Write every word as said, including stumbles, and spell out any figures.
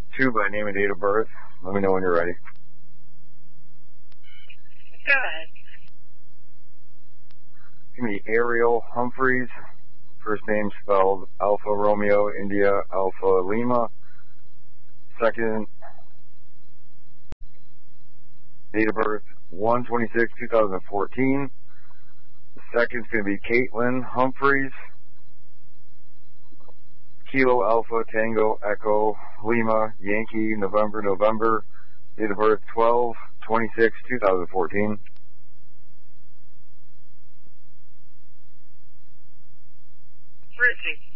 two by name and date of birth. Let me know when you're ready. Go ahead. Give me Ariel Humphreys. First name spelled Alpha Romeo India Alpha Lima. Second, date of birth one twenty-six two thousand fourteen. The second's going to be Caitlin Humphreys. Kilo Alpha Tango Echo Lima Yankee November November. Date of birth twelve twenty-six two thousand fourteen. Richie.